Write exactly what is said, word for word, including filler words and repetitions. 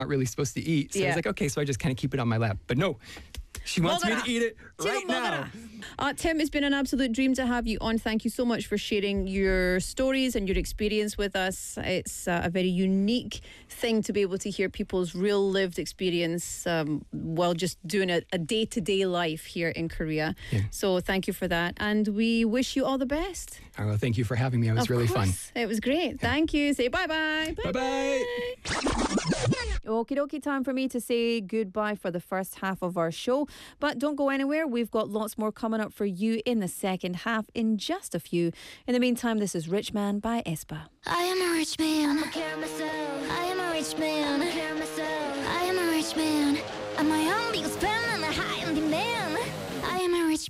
not really supposed to eat. So Yeah. I was like, okay, so I just kind of keep it on my lap. But no, she wants me Mogara. to eat it right now. Uh, Tim, it's been an absolute dream to have you on. Thank you so much for sharing your stories and your experience with us. It's uh, a very unique thing to be able to hear people's real lived experience um, while just doing a, a day-to-day life here in Korea. Yeah. So thank you for that. And we wish you all the best. Oh, well, thank you for having me. It was Of really course. fun. It was great. Thank you. Say bye-bye. Bye-bye. Okie dokie, time for me to say goodbye for the first half of our show. But don't go anywhere. We've got lots more coming up for you in the second half in just a few. In the meantime, this is Rich Man by aespa. I am a rich man. I care myself. I am a rich man. I care myself. I am a rich man. And my own biggest